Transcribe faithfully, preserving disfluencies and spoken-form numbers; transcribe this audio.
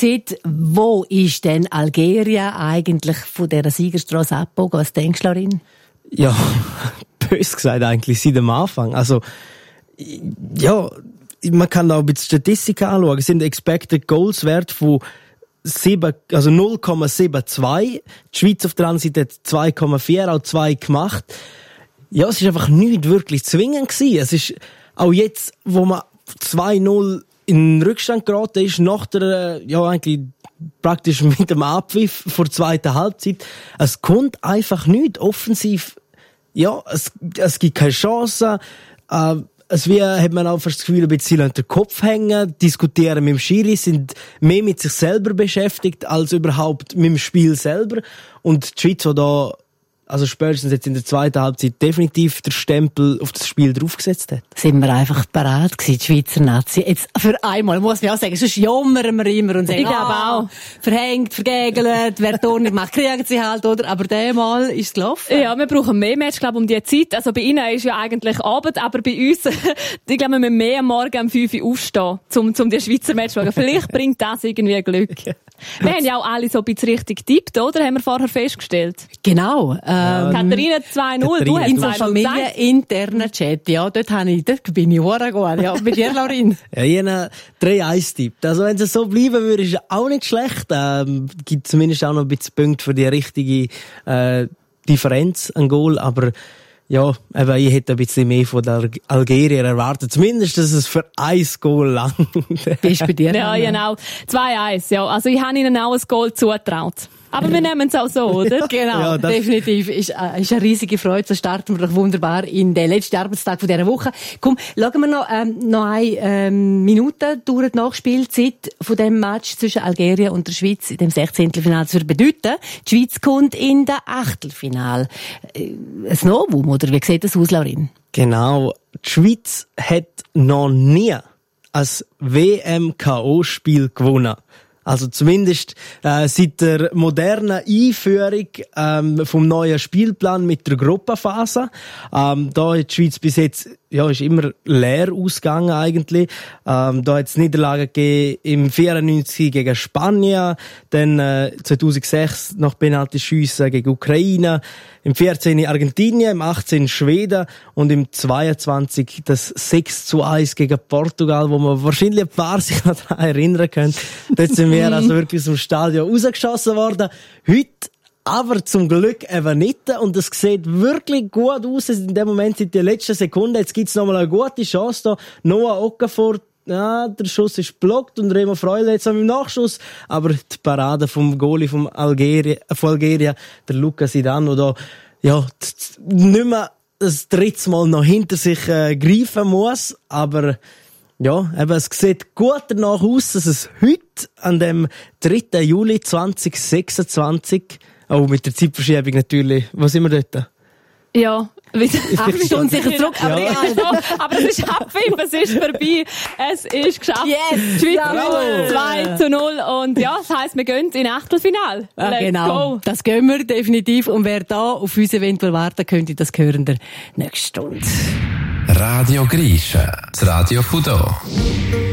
sieht, wo ist denn Algerien eigentlich von dieser Siegerstraße abgebogen? Was denkst du, Laurin? Ja, bös gesagt eigentlich seit dem Anfang. Also, ja, man kann da ein bisschen Statistiken anschauen. Es sind Expected Goals Wert von sieben, also null Komma zweiundsiebzig. Die Schweiz auf der anderen Seite hat zwei Komma vier, auch zwei gemacht. Ja, es ist einfach nicht wirklich zwingend gewesen. Es ist auch jetzt, wo man zwei null in den Rückstand geraten ist, nach der, ja, eigentlich praktisch mit dem Abpfiff vor der zweiten Halbzeit. Es kommt einfach nicht offensiv. Ja, es, es gibt keine Chance. Äh, es wie, hat man auch das Gefühl, ein bisschen an den Kopf hängen, diskutieren mit dem Schiri, sind mehr mit sich selber beschäftigt, als überhaupt mit dem Spiel selber. Und die Schweiz, die da, also spätestens jetzt in der zweiten Halbzeit definitiv der Stempel auf das Spiel draufgesetzt hat. Sind wir einfach bereit gewesen, die Schweizer Nazi. Jetzt für einmal, muss man auch sagen, sonst jammern wir immer und sagen, ich glaube ah, auch. verhängt, vergegelt, wer Tor nicht macht, kriegen sie halt, oder? Aber diesmal ist es gelaufen. Ja, wir brauchen mehr Match, glaube ich, um die Zeit. Also bei ihnen ist ja eigentlich Abend, aber bei uns, ich glaube, wir müssen mehr am Morgen um fünf Uhr aufstehen, um, um die Schweizer Match zu schauen. Vielleicht bringt das irgendwie Glück. Wir haben ja auch alle so ein bisschen richtig getippt, oder? Haben wir vorher festgestellt. Genau. Ähm, Katharina zwei null, du hast in zwei so null gesagt. familieninternen Chat, ja, dort, habe ich, dort bin ich auch gut. Ja, mit dir, Laurin? Ja, ich habe drei eins tippt. Also wenn es so bleiben würde, ist es auch nicht schlecht. Ähm, gibt zumindest auch noch ein bisschen Punkte für die richtige äh, Differenz an Goal, aber ja, eben, ich hätte ein bisschen mehr von der Algerier erwartet. Zumindest, dass es für ein Goal lang ist bei dir. Ja, genau. zwei eins, ja. Also ich habe ihnen auch ein Goal zugetraut. Aber wir nehmen es auch so, oder? Genau, ja, definitiv. Ist, äh, ist eine riesige Freude. So starten wir doch wunderbar in den letzten Arbeitstag von dieser Woche. Komm, schauen wir noch, ähm, noch eine ähm, Minute durch die Nachspielzeit von dem Match zwischen Algerien und der Schweiz in dem Sechzehntelfinale zu bedeuten. Die Schweiz kommt in den Achtelfinale. Äh, ein Novum, oder? Wie sieht das aus, Laurin? Genau. Die Schweiz hat noch nie ein W M-K O-Spiel gewonnen. Also zumindest äh, seit der modernen Einführung ähm, vom neuen Spielplan mit der Gruppenphase. Ähm, da hat die Schweiz bis jetzt ja ist immer leer ausgegangen eigentlich. Ähm, da hat es Niederlagen gegeben im vierundneunzig gegen Spanien, dann äh, zweitausendsechs nach Penaltyschüssen gegen Ukraine, im vierzehn Argentinien, im achtzehn Schweden und im zweiundzwanzig das sechs zu eins gegen Portugal, wo man wahrscheinlich ein paar sich noch daran erinnern können. Dort sind wir also wirklich aus dem Stadion rausgeschossen worden. Heute aber zum Glück eben nicht. Und es sieht wirklich gut aus. In dem Moment sind die letzten Sekunden. Jetzt gibt's nochmal eine gute Chance da. Noah Okafor, ja, der Schuss ist blockt und Remo Freuler jetzt am Nachschuss. Aber die Parade vom Goalie vom Algerien, von Algerien, der Luca Zidane, der ja, nicht mehr das dritte Mal noch hinter sich äh, greifen muss. Aber ja, eben, es sieht gut danach aus, dass es heute, an dem dritten Juli zweitausendsechsundzwanzig, auch mit der Zeitverschiebung natürlich, wo sind wir dort? Ja, wieder acht Stunden sicher zurück. Aber, ja. Ja, aber es ist abpfiff, es ist vorbei, es ist geschafft. Yes, die Schweiz zwei zu null und ja, das heisst, wir gehen in Achtelfinale. Ja, Let's genau, go. Das gehen wir definitiv. Und wer da auf uns eventuell warten könnte, das hören wir nächste Stunde. Radio Grisha, das Radio von da.